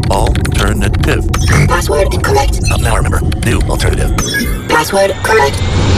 Alternative. Password incorrect. Now I remember. New alternative. Password correct.